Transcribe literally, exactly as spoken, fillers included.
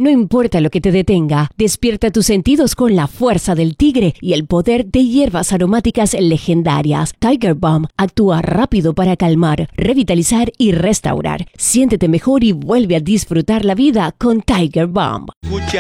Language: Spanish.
No importa lo que te detenga, despierta tus sentidos con la fuerza del tigre y el poder de hierbas aromáticas legendarias. Tiger Balm actúa rápido para calmar, revitalizar y restaurar. Siéntete mejor y vuelve a disfrutar la vida con Tiger Balm. Escucha